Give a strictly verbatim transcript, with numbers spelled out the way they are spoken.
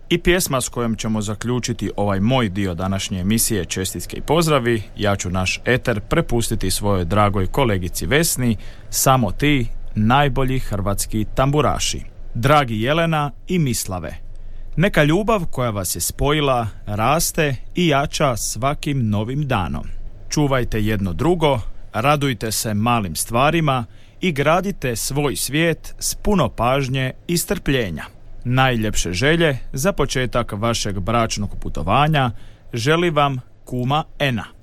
I pjesma s kojom ćemo zaključiti ovaj moj dio današnje emisije Čestitke i pozdravi, ja ću naš eter prepustiti svojoj dragoj kolegici Vesni, Samo ti, najbolji hrvatski tamburaši. Dragi Jelena i Mislave, neka ljubav koja vas je spojila raste i jača svakim novim danom. Čuvajte jedno drugo, radujte se malim stvarima i gradite svoj svijet s puno pažnje i strpljenja. Najljepše želje za početak vašeg bračnog putovanja želi vam kuma Ena.